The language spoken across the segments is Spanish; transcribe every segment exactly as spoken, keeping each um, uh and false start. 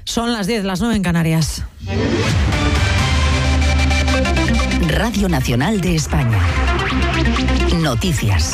Son las diez, las nueve en Canarias. Radio Nacional de España. Noticias.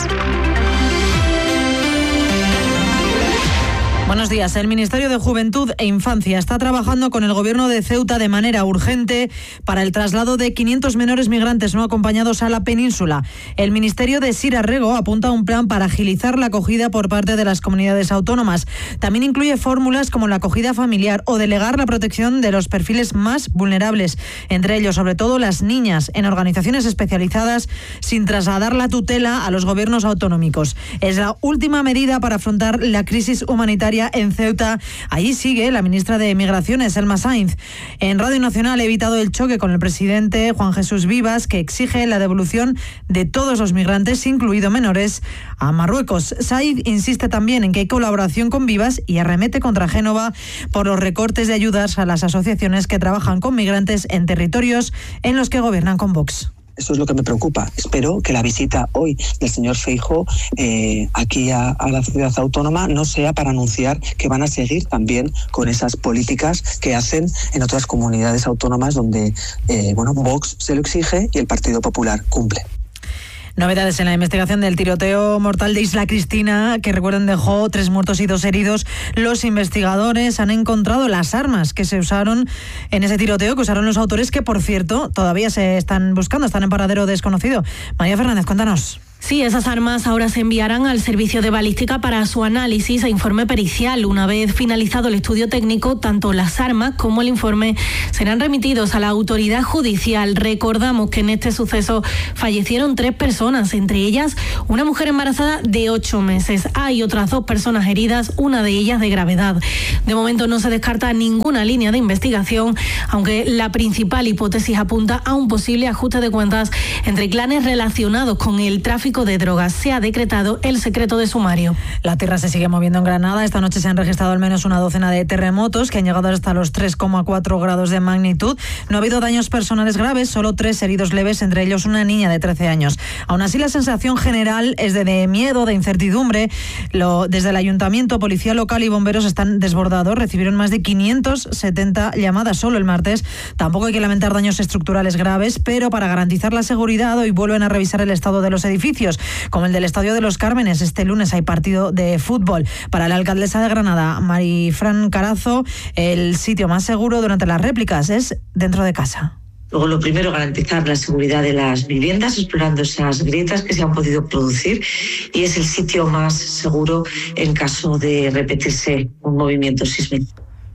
Buenos días. El Ministerio de Juventud e Infancia está trabajando con el Gobierno de Ceuta de manera urgente para el traslado de quinientos menores migrantes no acompañados a la península. El Ministerio de Sira Rego apunta a un plan para agilizar la acogida por parte de las comunidades autónomas. También incluye fórmulas como la acogida familiar o delegar la protección de los perfiles más vulnerables, entre ellos sobre todo las niñas, en organizaciones especializadas sin trasladar la tutela a los gobiernos autonómicos. Es la última medida para afrontar la crisis humanitaria en Ceuta. Allí sigue la ministra de Migraciones, Elma Sainz. En Radio Nacional ha evitado el choque con el presidente Juan Jesús Vivas, que exige la devolución de todos los migrantes, incluidos menores, a Marruecos. Sainz insiste también en que hay colaboración con Vivas y arremete contra Génova por los recortes de ayudas a las asociaciones que trabajan con migrantes en territorios en los que gobiernan con Vox. Eso es lo que me preocupa. Espero que la visita hoy del señor Feijóo eh, aquí a, a la ciudad autónoma no sea para anunciar que van a seguir también con esas políticas que hacen en otras comunidades autónomas donde eh, bueno, Vox se lo exige y el Partido Popular cumple. Novedades en la investigación del tiroteo mortal de Isla Cristina, que recuerden dejó tres muertos y dos heridos. Los investigadores han encontrado las armas que se usaron en ese tiroteo, que usaron los autores, que por cierto todavía se están buscando, están en paradero desconocido. María Fernández, cuéntanos. Sí, esas armas ahora se enviarán al servicio de balística para su análisis e informe pericial. Una vez finalizado el estudio técnico, tanto las armas como el informe serán remitidos a la autoridad judicial. Recordamos que en este suceso fallecieron tres personas, entre ellas una mujer embarazada de ocho meses. Hay otras dos personas heridas, una de ellas de gravedad. De momento no se descarta ninguna línea de investigación, aunque la principal hipótesis apunta a un posible ajuste de cuentas entre clanes relacionados con el tráfico de drogas. Se ha decretado el secreto de sumario. La tierra se sigue moviendo en Granada. Esta noche se han registrado al menos una docena de terremotos que han llegado hasta los tres coma cuatro grados de magnitud. No ha habido daños personales graves, solo tres heridos leves, entre ellos una niña de trece años. Aún así, la sensación general es de, de miedo, de incertidumbre. Lo, desde el Ayuntamiento, Policía Local y bomberos están desbordados. Recibieron más de quinientas setenta llamadas solo el martes. Tampoco hay que lamentar daños estructurales graves, pero para garantizar la seguridad hoy vuelven a revisar el estado de los edificios, como el del Estadio de los Cármenes. Este lunes hay partido de fútbol. Para la alcaldesa de Granada, Marifran Carazo, el sitio más seguro durante las réplicas es dentro de casa. Luego, lo primero, garantizar la seguridad de las viviendas, explorando esas grietas que se han podido producir, y es el sitio más seguro en caso de repetirse un movimiento sísmico.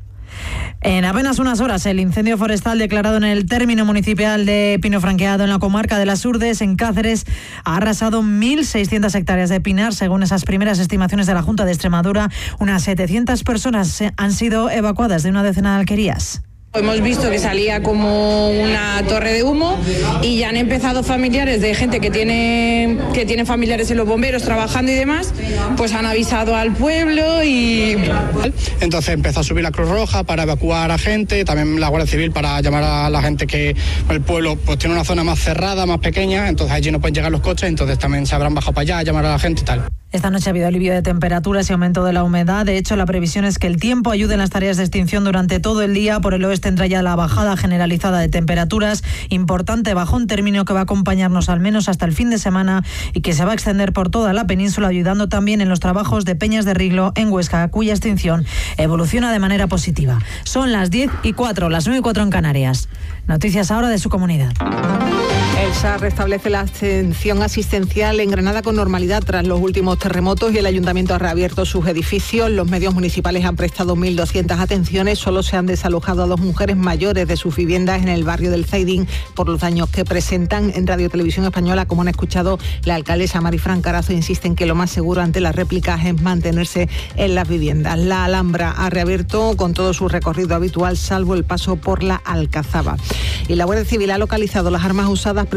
En apenas unas horas, el incendio forestal declarado en el término municipal de Pino Franqueado, en la comarca de las Urdes, en Cáceres, ha arrasado mil seiscientas hectáreas de pinar. Según esas primeras estimaciones de la Junta de Extremadura, unas setecientas personas han sido evacuadas de una decena de alquerías. Hemos visto que salía como una torre de humo y ya han empezado familiares de gente que tiene, que tiene familiares en los bomberos trabajando y demás, pues han avisado al pueblo y... Entonces empezó a subir la Cruz Roja para evacuar a gente, también la Guardia Civil para llamar a la gente que el pueblo pues tiene una zona más cerrada, más pequeña, entonces allí no pueden llegar los coches, entonces también se habrán bajado para allá a llamar a la gente y tal. Esta noche ha habido alivio de temperaturas y aumento de la humedad. De hecho, la previsión es que el tiempo ayude en las tareas de extinción durante todo el día. Por el oeste entra ya la bajada generalizada de temperaturas. Importante bajón término que va a acompañarnos al menos hasta el fin de semana y que se va a extender por toda la península, ayudando también en los trabajos de Peñas de Riglo en Huesca, cuya extinción evoluciona de manera positiva. Son las diez y cuatro, las nueve y cuatro en Canarias. Noticias ahora de su comunidad. El S A restablece la atención asistencial en Granada con normalidad tras los últimos terremotos y el Ayuntamiento ha reabierto sus edificios. Los medios municipales han prestado mil doscientas atenciones. Solo se han desalojado a dos mujeres mayores de sus viviendas en el barrio del Zaidín por los daños que presentan. En Radio Televisión Española, como han escuchado, la alcaldesa Marifran Carazo insiste en que lo más seguro ante las réplicas es mantenerse en las viviendas. La Alhambra ha reabierto con todo su recorrido habitual, salvo el paso por la Alcazaba. Y la Guardia Civil ha localizado las armas usadas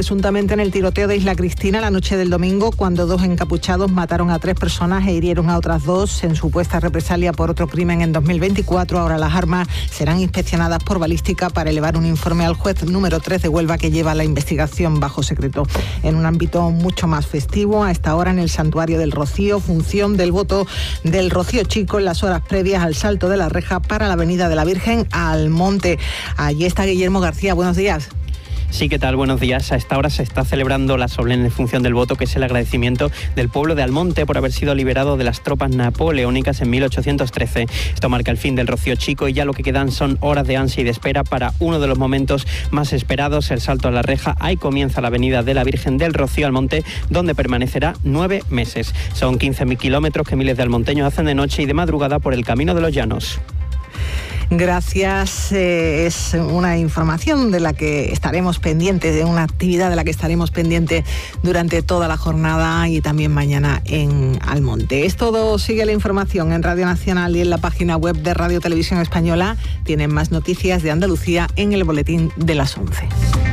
presuntamente en el tiroteo de Isla Cristina la noche del domingo, cuando dos encapuchados mataron a tres personas e hirieron a otras dos en supuesta represalia por otro crimen en dos mil veinticuatro. Ahora las armas serán inspeccionadas por balística para elevar un informe al juez número tres de Huelva, que lleva la investigación bajo secreto. En un ámbito mucho más festivo, a esta hora en el Santuario del Rocío, función del voto del Rocío Chico en las horas previas al salto de la reja para la Avenida de la Virgen al Monte. Allí está Guillermo García. Buenos días. Sí, ¿qué tal? Buenos días. A esta hora se está celebrando la solemne función del voto, que es el agradecimiento del pueblo de Almonte por haber sido liberado de las tropas napoleónicas en mil ochocientos trece. Esto marca el fin del Rocío Chico y ya lo que quedan son horas de ansia y de espera para uno de los momentos más esperados, el salto a la reja. Ahí comienza la Avenida de la Virgen del Rocío Almonte, donde permanecerá nueve meses. Son quince mil kilómetros que miles de almonteños hacen de noche y de madrugada por el Camino de los Llanos. Gracias. Eh, es una información de la que estaremos pendientes, de una actividad de la que estaremos pendientes durante toda la jornada y también mañana en Almonte. Es todo. Sigue la información en Radio Nacional y en la página web de Radio Televisión Española. Tienen más noticias de Andalucía en el boletín de las once.